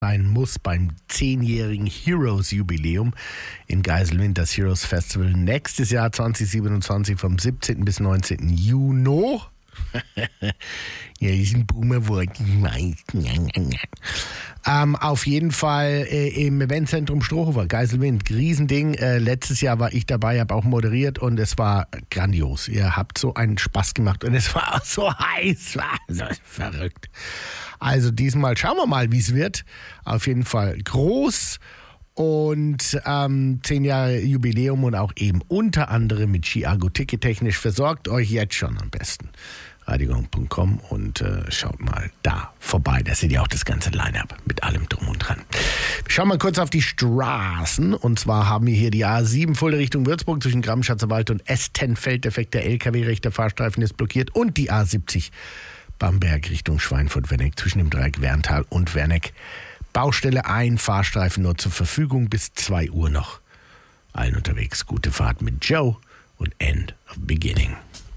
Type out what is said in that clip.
sein muss beim 10-jährigen Heroes-Jubiläum in Geiselwind, das Heroes Festival nächstes Jahr 2027 vom 17. bis 19. Juni. Ja, ist ein Boomerwort. Auf jeden Fall im Eventzentrum Strohhofer, Geiselwind, Riesending. Letztes Jahr war ich dabei, habe auch moderiert und es war grandios. Ihr habt so einen Spaß gemacht und es war auch so heiß, war so verrückt. Also diesmal schauen wir mal, wie es wird. Auf jeden Fall groß und 10 Jahre Jubiläum und auch eben unter anderem mit Chiago tickettechnisch. Versorgt euch jetzt schon am besten. Radiogong.com und schaut mal da vorbei. Da seht ihr auch das ganze Line-Up mit allem drum und dran. Wir schauen mal kurz auf die Straßen. Und zwar haben wir hier die A7 Fulda Richtung Würzburg zwischen Gramm-Schatzerwald und Estenfeld. Defekter LKW, rechter Fahrstreifen ist blockiert. Und die A70 Bamberg Richtung Schweinfurt-Wenneck zwischen dem Dreieck Werntal und Werneck. Baustelle, ein Fahrstreifen nur zur Verfügung bis 2 Uhr noch. Allen unterwegs, gute Fahrt mit Joe und End of Beginning.